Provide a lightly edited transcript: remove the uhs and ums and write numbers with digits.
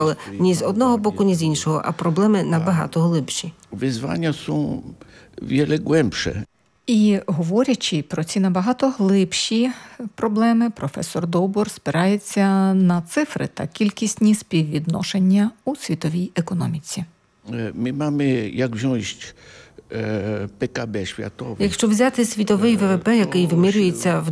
ні з одного боку, ні з іншого, а проблеми набагато глибші. Wyzwania są wiele głębsze. І говорячи про ці набагато глибші проблеми, професор Довбор спирається на цифри та кількісні співвідношення у світовій економіці. My mamy, jak wziąć PKB światowe. Якщо взяти світовий ВВП, який вимірюється в